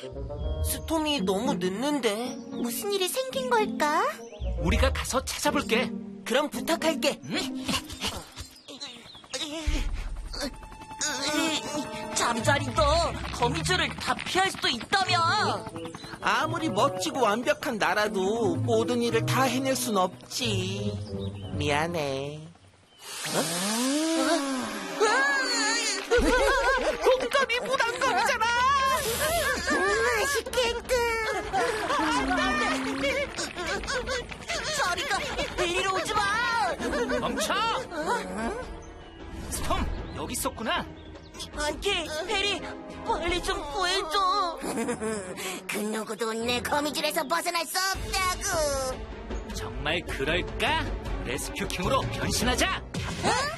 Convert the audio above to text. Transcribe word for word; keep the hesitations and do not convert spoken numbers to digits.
스톰이 너무 늦는데. 무슨 일이 생긴 걸까? 우리가 가서 찾아볼게. 그럼 부탁할게. 잠자리도 거미줄을 다 피할 수도 있다며. 아무리 멋지고 완벽한 나라도 모든 일을 다 해낼 순 없지. 미안해. 곰감이 무당감이잖아. 맛있겠다. 저리가 이리로 오지 마. 멈춰! 스톰, 여기 있었구나. 안키, 해리, 빨리 좀 구해줘. 그 누구도 내 거미줄에서 벗어날 수 없다고. 정말 그럴까? 레스큐 킹으로 변신하자.